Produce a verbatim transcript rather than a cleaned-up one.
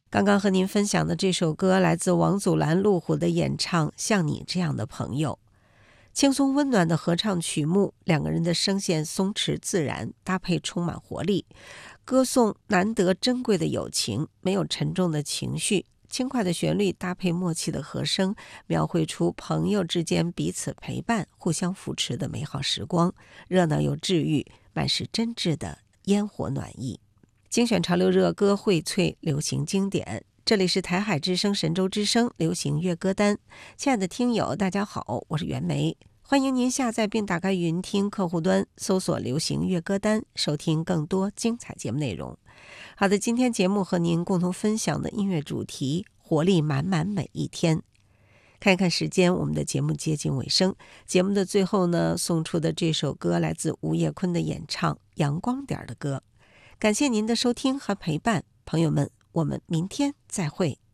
刚刚和您分享的这首歌来自王祖蓝、陆虎的演唱《像你这样的朋友》，轻松温暖的合唱曲目，两个人的声线松弛自然，搭配充满活力，歌颂难得珍贵的友情，没有沉重的情绪，轻快的旋律搭配默契的和声，描绘出朋友之间彼此陪伴、互相扶持的美好时光，热闹又治愈，满是真挚的烟火暖意。精选潮流热歌荟萃流行经典，这里是台海之声、神州之声流行乐歌单。亲爱的听友大家好，我是袁梅，欢迎您下载并打开云听客户端，搜索流行乐歌单，收听更多精彩节目内容。好的，今天节目和您共同分享的音乐主题，活力满满每一天。看一看时间，我们的节目接近尾声，节目的最后呢，送出的这首歌来自吴业坤的演唱《阳光点的歌》。感谢您的收听和陪伴，朋友们，我们明天再会。